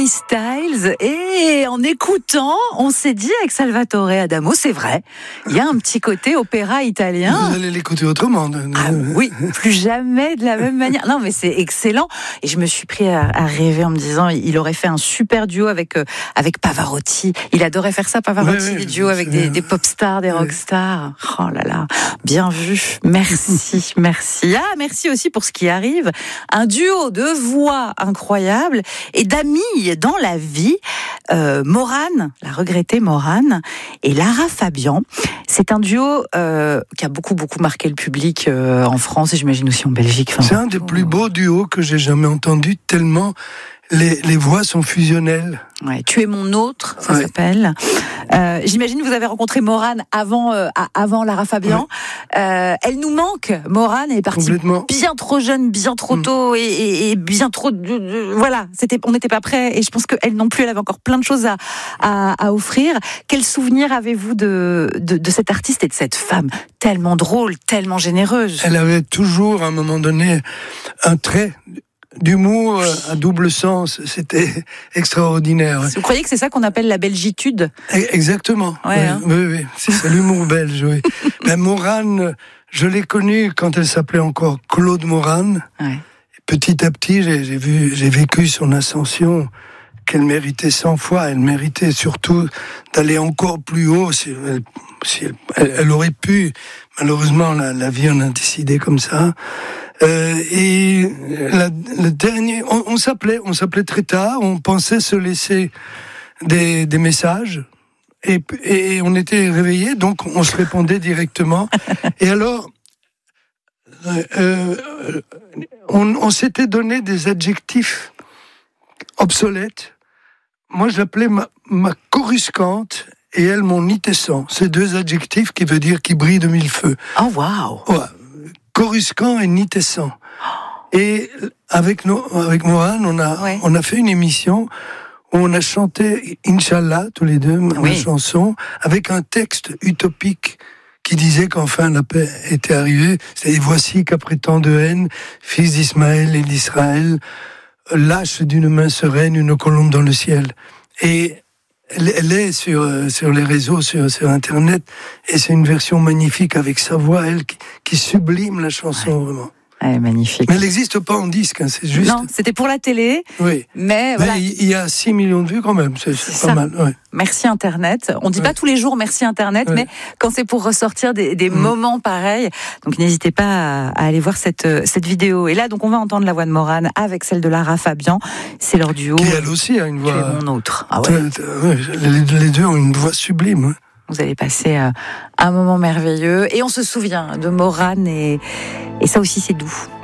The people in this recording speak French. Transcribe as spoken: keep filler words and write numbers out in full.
Harry Styles. Et en écoutant, on s'est dit avec Salvatore Adamo, c'est vrai, il y a un petit côté opéra italien. Vous allez l'écouter autrement. Ah oui, plus jamais de la même manière. Non, mais c'est excellent. Et je me suis pris à, à rêver en me disant, il aurait fait un super duo avec euh, avec Pavarotti. Il adorait faire ça, Pavarotti, oui, des oui, duos avec des, des pop stars, des rock stars. Oh là là, bien vu. Merci, merci. Ah, merci aussi pour ce qui arrive. Un duo de voix incroyable et d'amis dans la vie. Euh, Morane, la regrettée Morane, et Lara Fabian. C'est un duo euh, qui a beaucoup beaucoup marqué le public euh, en France et j'imagine aussi en Belgique. Enfin, c'est un des plus beaux duos que j'ai jamais entendu, tellement les, les voix sont fusionnelles. Ouais, Tu es mon autre, ça ouais. s'appelle. Euh, j'imagine que vous avez rencontré Morane avant, euh, avant Lara Fabian. Ouais. Euh, elle nous manque. Morane est partie bien trop jeune, bien trop tôt, mmh. et, et, et bien trop. De, de, voilà, c'était, on n'était pas prêts. Et je pense qu'elle non plus, elle avait encore plein de choses à, à, à offrir. Quel souvenir avez-vous de, de, de cette artiste et de cette femme tellement drôle, tellement généreuse? Elle avait toujours, à un moment donné, un trait d'humour à double sens, c'était extraordinaire. Vous croyez que c'est ça qu'on appelle la belgitude? Exactement. Ouais, oui, hein. oui, oui, c'est ça, l'humour belge. Oui. Ben, Morane, je l'ai connue quand elle s'appelait encore Claude Morane. Ouais. Petit à petit, j'ai, j'ai vu, j'ai vécu son ascension qu'elle méritait cent fois. Elle méritait surtout d'aller encore plus haut. Si elle, si elle, elle, elle aurait pu. Malheureusement, la, la vie en a décidé comme ça. Euh, et la, le dernier, on, on s'appelait, on s'appelait très tard. On pensait se laisser des, des messages, et, et on était réveillés, donc on se répondait directement. Et alors, euh, euh, on, on s'était donné des adjectifs obsolètes. Moi, je l'appelais ma, ma coruscante et elle mon nitessant. C'est deux adjectifs qui veut dire qui brille de mille feux. Oh waouh. Ouais. Coruscant et nitessant. Et avec nos, avec Morane, on a, ouais. on a fait une émission où on a chanté Inch'Allah, tous les deux, oui. ma chanson, avec un texte utopique qui disait qu'enfin la paix était arrivée. C'est voici qu'après tant de haine, fils d'Ismaël et d'Israël, lâche d'une main sereine une colombe dans le ciel. Et elle, elle est sur, sur les réseaux, sur, sur Internet, et c'est une version magnifique avec sa voix, elle, qui, qui sublime la chanson, ouais. vraiment. Ouais, magnifique. Mais elle n'existe pas en disque, hein, c'est juste. Non, c'était pour la télé. Oui. Mais, voilà. mais il y a six millions de vues quand même, c'est, c'est, c'est pas ça. mal. Ouais. Merci Internet. On dit ouais. pas tous les jours merci Internet, ouais. mais quand c'est pour ressortir des, des mmh. moments pareils, donc n'hésitez pas à, à aller voir cette, cette vidéo. Et là, donc on va entendre la voix de Morane avec celle de Lara Fabian. C'est leur duo. Qui elle aussi a une voix. Tu es mon autre. Ah ouais. Les, les deux ont une voix sublime. Ouais. Vous allez passer euh, un moment merveilleux. Et on se souvient de Morane et, et ça aussi c'est doux.